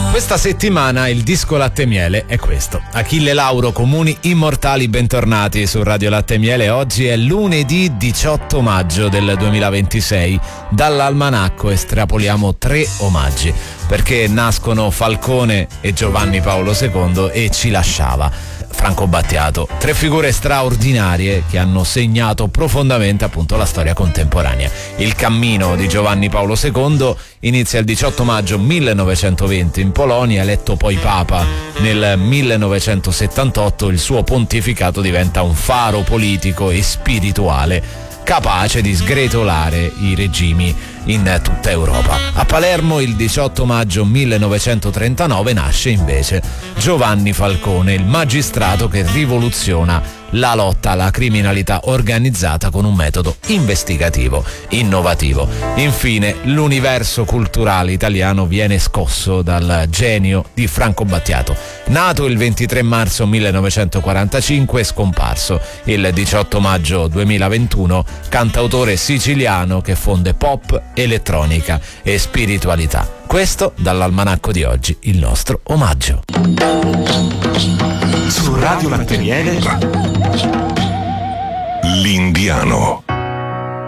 Questa settimana il disco Latte e Miele è questo. Achille Lauro, Comuni Immortali, bentornati su Radio Latte e Miele. Oggi è lunedì 18 maggio del 2026. Dall'almanacco estrapoliamo 3 omaggi, perché nascono Falcone e Giovanni Paolo II e ci lasciava Franco Battiato. 3 figure straordinarie che hanno segnato profondamente appunto la storia contemporanea. Il cammino di Giovanni Paolo II inizia il 18 maggio 1920 in Polonia, eletto poi Papa nel 1978. Il suo pontificato diventa un faro politico e spirituale capace di sgretolare i regimi in tutta Europa. A Palermo il 18 maggio 1939 nasce invece Giovanni Falcone, il magistrato che rivoluziona la lotta alla criminalità organizzata con un metodo investigativo innovativo. Infine, l'universo culturale italiano viene scosso dal genio di Franco Battiato, nato il 23 marzo 1945 e scomparso il 18 maggio 2021, cantautore siciliano che fonde pop, elettronica e spiritualità. Questo dall'almanacco di oggi, il nostro omaggio. Su Radio Latte e Miele, l'Indiano.